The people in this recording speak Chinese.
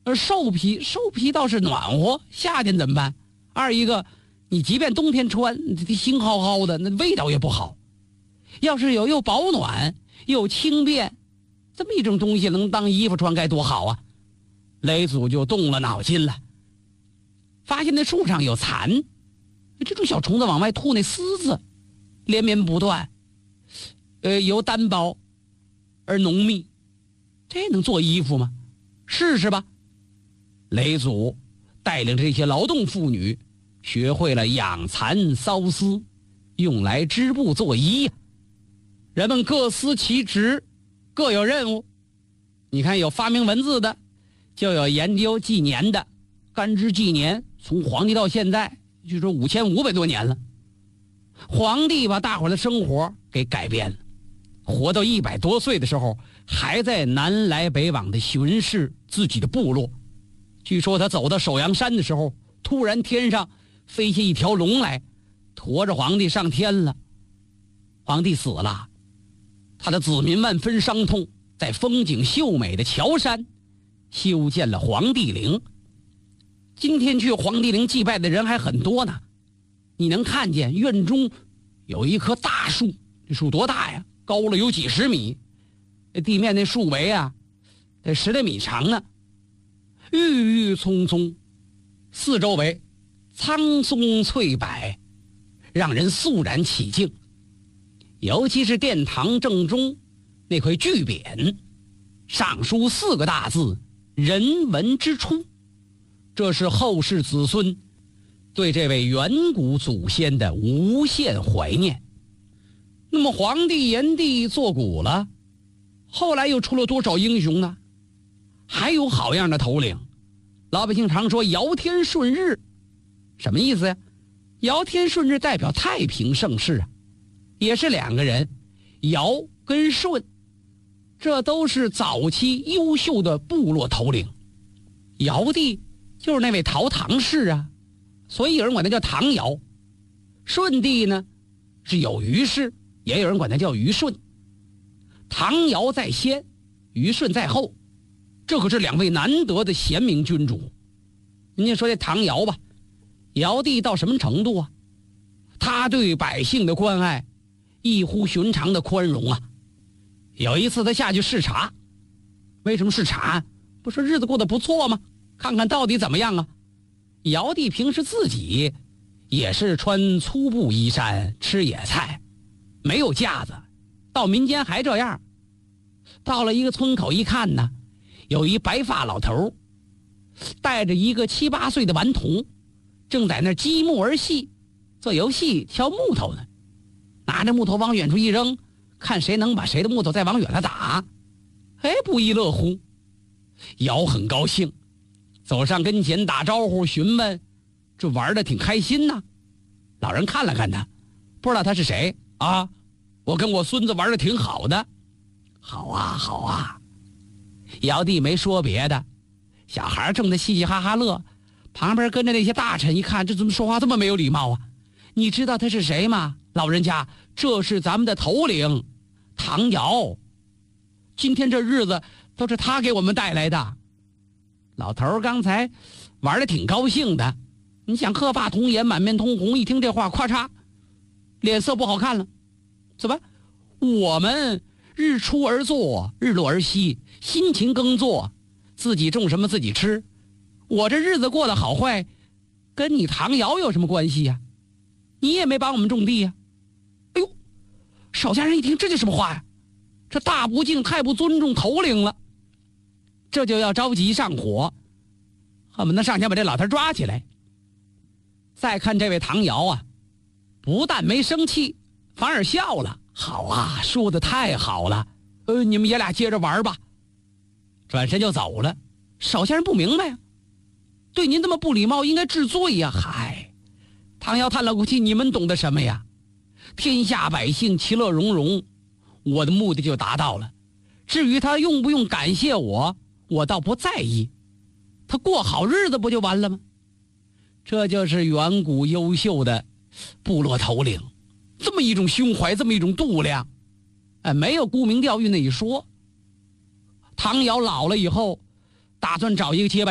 兽皮倒是暖和，夏天怎么办？二一个，你即便冬天穿，腥薅薅的，那味道也不好。要是又保暖又轻便，这么一种东西能当衣服穿该多好啊！雷祖就动了脑筋了，发现那树上有蚕，这种小虫子往外吐那丝子，连绵不断，由单薄而浓密，这能做衣服吗？试试吧。雷祖带领这些劳动妇女学会了养蚕缫丝，用来织布做衣呀。人们各司其职，各有任务。你看，有发明文字的，就有研究纪年的。干支纪年从皇帝到现在据说5500多年了。皇帝把大伙儿的生活给改变了，活到100多岁的时候还在南来北往的巡视自己的部落。据说他走到首阳山的时候，突然天上飞下一条龙来，驮着皇帝上天了。皇帝死了，他的子民万分伤痛，在风景秀美的乔山修建了皇帝陵。今天去皇帝陵祭拜的人还很多呢。你能看见院中有一棵大树，这树多大呀？高了有几十米，地面那树围啊得10来米长呢。郁郁葱葱，四周围苍松翠柏，让人肃然起敬。尤其是殿堂正中那块巨匾，上书4个大字“人文之初”，这是后世子孙对这位远古祖先的无限怀念。那么皇帝炎帝作古了，后来又出了多少英雄呢？还有好样的头领。老百姓常说尧天顺日，什么意思呀？尧天顺日代表太平盛世啊，也是2个人，尧跟舜，这都是早期优秀的部落头领。尧帝就是那位陶唐氏啊，所以有人管他叫唐尧。舜帝呢是有虞氏，也有人管他叫虞舜。唐尧在先，虞舜在后，这可是2位难得的贤明君主。人家说这唐尧吧，尧帝到什么程度啊？他对百姓的关爱异乎寻常的宽容啊。有一次他下去视察，为什么视察？不是日子过得不错吗？看看到底怎么样啊。尧帝平时自己也是穿粗布衣衫，吃野菜，没有架子，到民间还这样。到了一个村口一看呢，有一白发老头带着一个7、8岁的顽童，正在那积木儿戏，做游戏挑木头呢，拿着木头往远处一扔，看谁能把谁的木头再往远了打。不亦乐乎。尧很高兴，走上跟前打招呼询问，这玩的挺开心呐。老人看了看他，不知道他是谁啊？我跟我孙子玩的挺好的。好啊好啊。尧帝没说别的，小孩正在嘻嘻哈哈乐，旁边跟着那些大臣一看，这怎么说话这么没有礼貌啊？你知道他是谁吗？老人家，这是咱们的头领唐尧，今天这日子都是他给我们带来的。老头刚才玩的挺高兴的，你想鹤发童颜，满面通红，一听这话，咔嚓，脸色不好看了。怎么？我们日出而作，日落而息，辛勤耕作，自己种什么自己吃。我这日子过得好坏，跟你唐尧有什么关系呀？你也没帮我们种地呀。哎呦，少家人一听，这叫什么话呀？这大不敬，太不尊重头领了。这就要着急上火，恨不得上前把这老头抓起来。再看这位唐尧啊，不但没生气，反而笑了。好啊，说的太好了，你们爷俩接着玩吧。转身就走了。少先生不明白呀，对您这么不礼貌，应该治罪呀。嗨，唐尧叹了口气，你们懂得什么呀？天下百姓其乐融融，我的目的就达到了。至于他用不用感谢我，我倒不在意，他过好日子不就完了吗？这就是远古优秀的部落头领，这么一种胸怀，这么一种度量，没有沽名钓誉那一说。唐尧老了以后，打算找一个接班